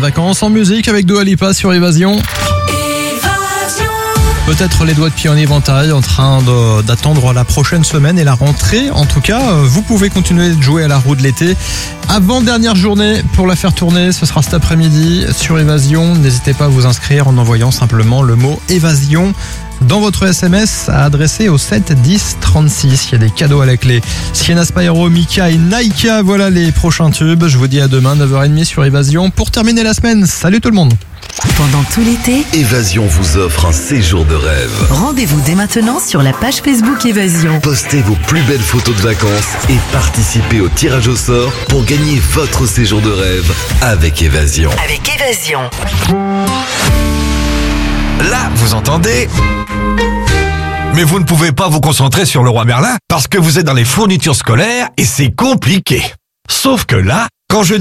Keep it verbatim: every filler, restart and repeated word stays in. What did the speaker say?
vacances en musique avec Dua Lipa sur Évasion. Peut-être les doigts de pied en éventail en train de, d'attendre la prochaine semaine et la rentrée. En tout cas, vous pouvez continuer de jouer à la roue de l'été. Avant-dernière journée pour la faire tourner, ce sera cet après-midi sur Évasion. N'hésitez pas à vous inscrire en envoyant simplement le mot Évasion dans votre S M S à adresser au sept dix trente-six. Il y a des cadeaux à la clé. Sienna Spyro, Mika et Naika, voilà les prochains tubes. Je vous dis à demain, neuf heures trente sur Évasion pour terminer la semaine. Salut tout le monde. Pendant tout l'été, Évasion vous offre un séjour de rêve. rendez-vous dès maintenant sur la page Facebook Évasion. Postez vos plus belles photos de vacances et participez au tirage au sort pour gagner votre séjour de rêve avec Évasion. Avec Évasion. Là, vous entendez ? Mais vous ne pouvez pas vous concentrer sur le roi Merlin parce que vous êtes dans les fournitures scolaires et c'est compliqué. Sauf que là, quand je